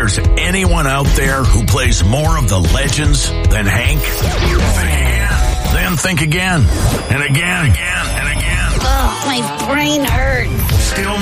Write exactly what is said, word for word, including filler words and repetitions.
there's anyone out there who plays more of the legends than Hank? Then think again, and again, again, and again. Oh, my brain hurts. Still